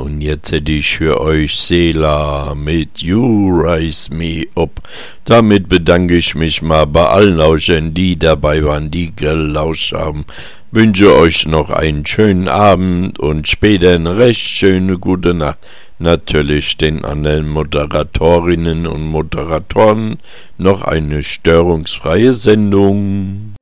und jetzt hätte ich für euch Seela mit You Rise Me Up. Damit bedanke ich mich mal bei allen Lauschern, die dabei waren, die gelauscht haben. Wünsche euch noch einen schönen Abend und später eine recht schöne gute Nacht. Natürlich den anderen Moderatorinnen und Moderatoren noch eine störungsfreie Sendung.